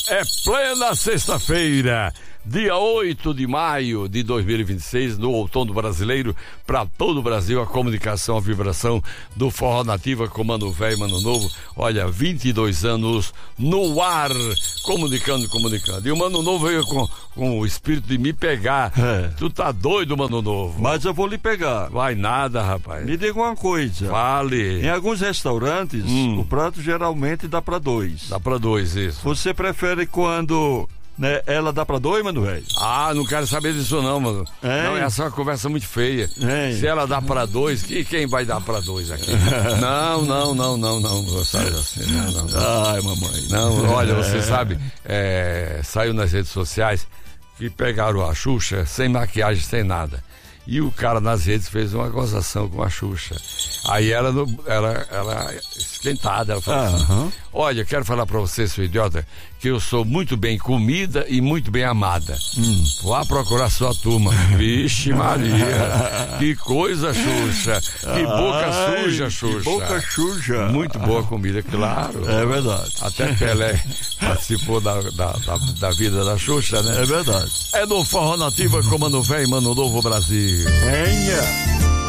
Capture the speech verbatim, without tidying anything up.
É plena sexta-feira, dia oito de maio de dois mil e vinte e seis, no outono brasileiro, para todo o Brasil, a comunicação, a vibração do Forró Nativa com Mano Velho e Mano Novo. Olha, vinte e dois anos no ar, comunicando, comunicando. E o Mano Novo veio com, com o espírito de me pegar. É. Tu tá doido, Mano Novo? Mas eu vou lhe pegar. Vai nada, rapaz. Me diga uma coisa. Fale. Em alguns restaurantes, hum. o prato geralmente dá pra dois. Dá pra dois, isso. Você prefere quando... Né, ela dá pra dois, mano, velho? Ah, não quero saber disso não, mano. É? Não, essa é uma conversa muito feia. É. Se ela dá pra dois, que, quem vai dar pra dois aqui? não, não, não, não, não, sabe assim, não, não, não. Ai, mamãe. Não, olha, você sabe, é, saiu nas redes sociais que pegaram a Xuxa sem maquiagem, sem nada. E o cara nas redes fez uma gozação com a Xuxa. Aí ela, ela, ela esquentada, ela falou assim, uhum. Olha, quero falar pra você, seu idiota, que eu sou muito bem comida e muito bem amada. Hum. Vá procurar sua turma. Vixe Maria, que coisa, Xuxa. Que boca Ai, suja, Xuxa. Que boca suja. Muito boa comida, claro. É verdade. Até Pelé participou da, da, da, da vida da Xuxa, né? É verdade. É no Forró Nativa com Mano Velho e Mano Novo Brasil. Venha.